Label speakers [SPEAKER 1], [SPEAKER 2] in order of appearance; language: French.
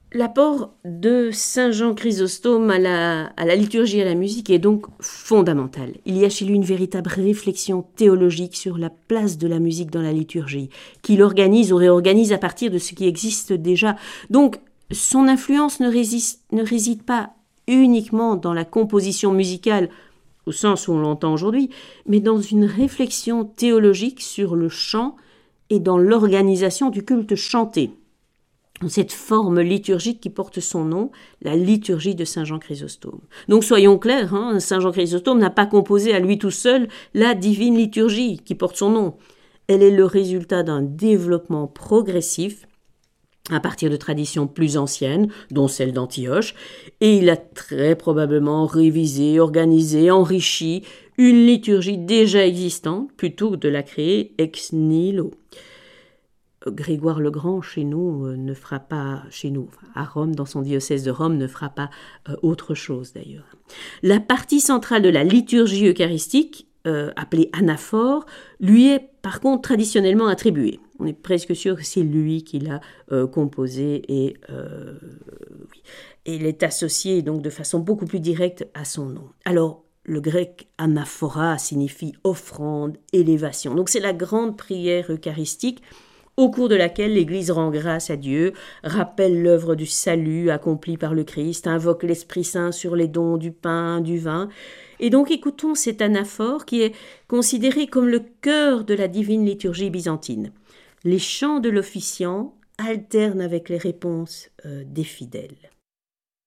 [SPEAKER 1] L'apport de Saint Jean Chrysostome à la liturgie et à la musique est donc fondamental. Il y a chez lui une véritable réflexion théologique sur la place de la musique dans la liturgie, qu'il organise ou réorganise à partir de ce qui existe déjà. Donc, son influence ne réside pas uniquement dans la composition musicale, au sens où on l'entend aujourd'hui, mais dans une réflexion théologique sur le chant et dans l'organisation du culte chanté. Cette forme liturgique qui porte son nom, la liturgie de Saint Jean Chrysostome. Donc soyons clairs, Saint Jean Chrysostome n'a pas composé à lui tout seul la divine liturgie qui porte son nom. Elle est le résultat d'un développement progressif à partir de traditions plus anciennes, dont celle d'Antioche, et il a très probablement révisé, organisé, enrichi une liturgie déjà existante plutôt que de la créer ex nihilo. Grégoire le Grand, chez nous, ne fera pas, chez nous, à Rome, dans son diocèse de Rome, ne fera pas autre chose d'ailleurs. La partie centrale de la liturgie eucharistique, appelée anaphore, lui est par contre traditionnellement attribuée. On est presque sûr que c'est lui qui l'a composée et oui. Il est associé donc de façon beaucoup plus directe à son nom. Alors, le grec anaphora signifie offrande, élévation. Donc c'est la grande prière eucharistique au cours de laquelle l'Église rend grâce à Dieu, rappelle l'œuvre du salut accompli par le Christ, invoque l'Esprit Saint sur les dons du pain, du vin. Et donc écoutons cet anaphore qui est considéré comme le cœur de la divine liturgie byzantine. Les chants de l'officiant alternent avec les réponses des fidèles.